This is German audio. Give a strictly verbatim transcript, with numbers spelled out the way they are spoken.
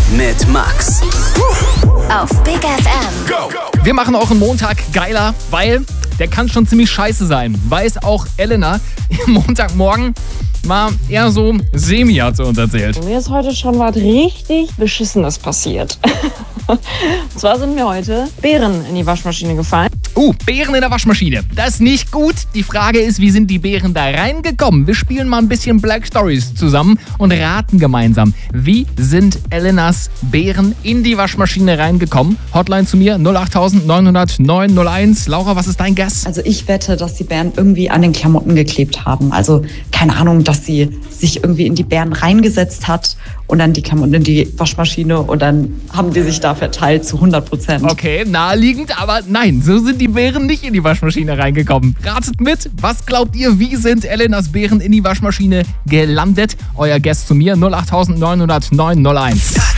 mit Max. Auf Big F M. Go. Wir machen auch einen Montag geiler, weil der kann schon ziemlich scheiße sein. Weiß auch Elena. Montagmorgen war eher so semi, hat sie uns erzählt. Mir ist heute schon was richtig Beschissenes passiert. Und zwar sind mir heute Beeren in die Waschmaschine gefallen. Uh, Beeren in der Waschmaschine. Das ist nicht gut. Die Frage ist, wie sind die Beeren da reingekommen? Wir spielen mal ein bisschen Black Stories zusammen und raten gemeinsam. Wie sind Elenas Beeren in die Waschmaschine reingekommen? Hotline zu mir null acht neun null null neun null eins. Laura, was ist dein Guess? Also ich wette, dass die Bären irgendwie an den Klamotten geklebt haben. Also keine Ahnung, dass sie sich irgendwie in die Bären reingesetzt hat und dann die Klamotten in die Waschmaschine und dann haben die sich da verteilt zu hundert Prozent. Okay, naheliegend, aber nein, so sind die Beeren nicht in die Waschmaschine reingekommen. Ratet mit, was glaubt ihr, wie sind Elenas Beeren in die Waschmaschine gelandet? Euer Guess zu mir null acht neun null null neun null eins.